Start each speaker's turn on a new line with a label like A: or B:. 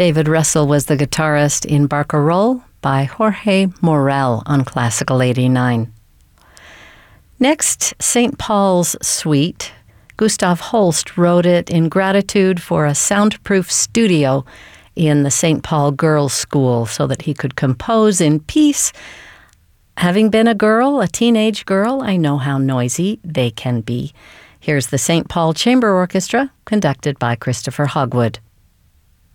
A: David Russell was the guitarist in Barcarolle by Jorge Morel on Classical 89. Next, St. Paul's Suite. Gustav Holst wrote it in gratitude for a soundproof studio in the St. Paul Girls' School so that he could compose in peace. Having been a teenage girl, I know how noisy they can be. Here's the St. Paul Chamber Orchestra, conducted by Christopher Hogwood.